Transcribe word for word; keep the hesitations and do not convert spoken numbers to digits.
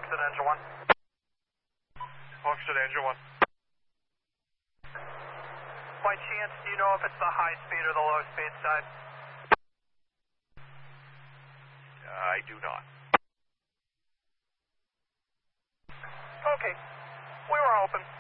Hoxton, engine one. Hoxton, engine one. By chance, do you know if it's the high speed or the low speed side? I do not. Okay. We were open.